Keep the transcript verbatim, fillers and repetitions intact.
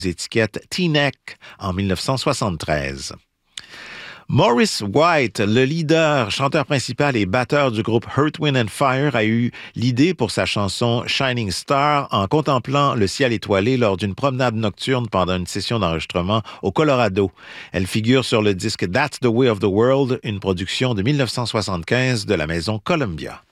étiquettes T-Neck en dix-neuf cent soixante-treize. Maurice White, le leader, chanteur principal et batteur du groupe Earth, Wind and Fire, a eu l'idée pour sa chanson Shining Star en contemplant le ciel étoilé lors d'une promenade nocturne pendant une session d'enregistrement au Colorado. Elle figure sur le disque That's the Way of the World, une production de dix-neuf cent soixante-quinze de la maison Columbia.